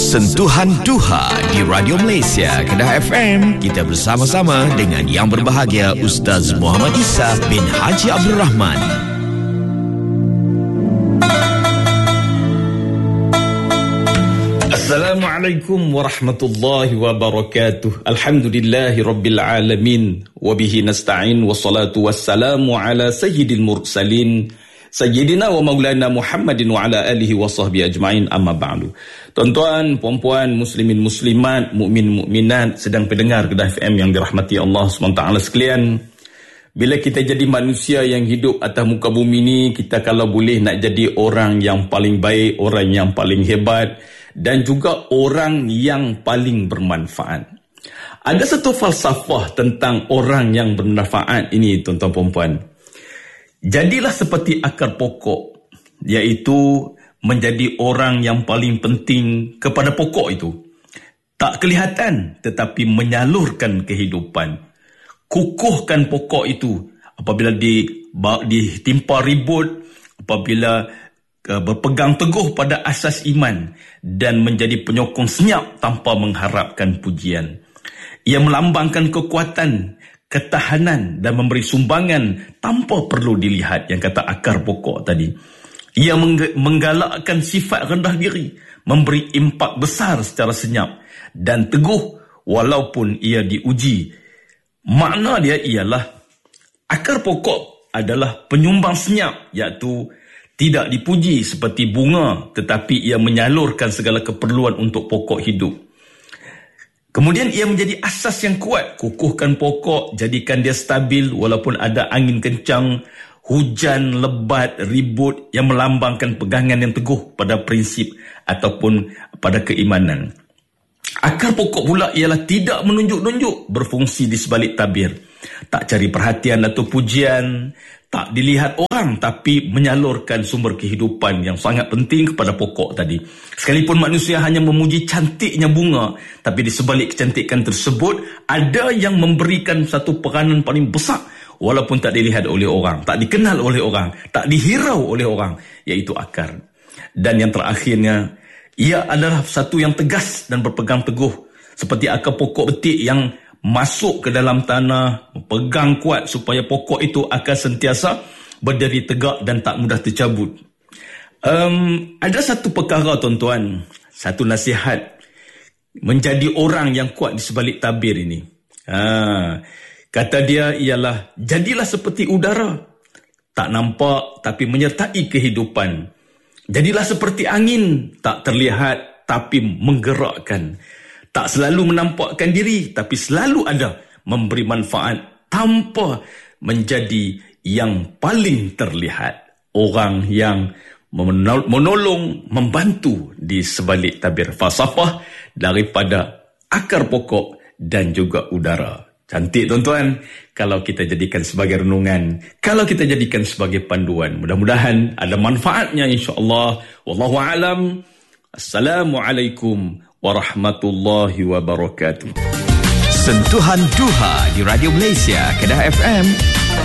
Sentuhan Duha di Radio Malaysia Kedah FM. Kita bersama-sama dengan yang berbahagia Ustaz Muhammad Isa bin Haji Abdul Rahman. Assalamualaikum warahmatullahi wabarakatuh. Alhamdulillahi rabbil alamin. Wabihi nasta'in. Wassalatu wassalamu ala sayyidil mursalin Sayyidina wa maulana Muhammadin wa ala alihi wa sahbihi ajma'in, amma ba'du. Tuan-tuan, puan-puan, muslimin, muslimat, mukmin, mukminat, sedang pendengar Kedah FM yang dirahmati Allah SWT sekalian. Bila kita jadi manusia yang hidup atas muka bumi ni, kita kalau boleh nak jadi orang yang paling baik, orang yang paling hebat, dan juga orang yang paling bermanfaat. Ada satu falsafah tentang orang yang bermanfaat ini, tuan-tuan, puan-puan. Jadilah seperti akar pokok, iaitu menjadi orang yang paling penting kepada pokok itu. Tak kelihatan tetapi menyalurkan kehidupan. Kukuhkan pokok itu apabila ditimpa ribut, apabila berpegang teguh pada asas iman dan menjadi penyokong senyap tanpa mengharapkan pujian. Ia melambangkan kekuatan, ketahanan dan memberi sumbangan tanpa perlu dilihat, yang kata akar pokok tadi. Ia menggalakkan sifat rendah diri, memberi impak besar secara senyap dan teguh walaupun ia diuji. Makna dia ialah akar pokok adalah penyumbang senyap, iaitu tidak dipuji seperti bunga, tetapi ia menyalurkan segala keperluan untuk pokok hidup. Kemudian ia menjadi asas yang kuat. Kukuhkan pokok, jadikan dia stabil walaupun ada angin kencang, hujan, lebat, ribut, yang melambangkan pegangan yang teguh pada prinsip ataupun pada keimanan. Akar pokok pula ialah tidak menunjuk-nunjuk, berfungsi di sebalik tabir. Tak cari perhatian atau pujian, tak dilihat orang, tapi menyalurkan sumber kehidupan yang sangat penting kepada pokok tadi. Sekalipun manusia hanya memuji cantiknya bunga, tapi di sebalik kecantikan tersebut ada yang memberikan satu peranan paling besar walaupun tak dilihat oleh orang, tak dikenal oleh orang, tak dihirau oleh orang, iaitu akar. Dan yang terakhirnya, ia adalah satu yang tegas dan berpegang teguh, seperti akar pokok betik yang masuk ke dalam tanah, pegang kuat supaya pokok itu akan sentiasa berdiri tegak dan tak mudah tercabut. Ada satu perkara, tuan-tuan, satu nasihat menjadi orang yang kuat di sebalik tabir ini. Kata dia ialah, jadilah seperti udara, tak nampak tapi menyertai kehidupan. Jadilah seperti angin, tak terlihat tapi menggerakkan. Tak selalu menampakkan diri, tapi selalu ada memberi manfaat tanpa menjadi yang paling terlihat. Orang yang menolong, membantu di sebalik tabir. Falsafah daripada akar pokok dan juga udara. Cantik, tuan-tuan, kalau kita jadikan sebagai renungan, kalau kita jadikan sebagai panduan. Mudah-mudahan ada manfaatnya, insya-Allah. Wallahu a'lam. Assalamualaikum warahmatullahi wabarakatuh. Sentuhan Duha di Radio Malaysia Kedah FM.